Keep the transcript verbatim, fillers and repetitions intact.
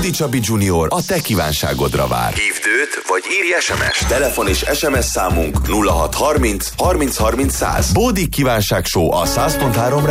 Bódi Csabi Junior a te kívánságodra vár. Hívd őt, vagy írj es em es. Telefon és es em es számunk nulla hat harminc harminc harminc száz. Bódi kívánság show a száz pont három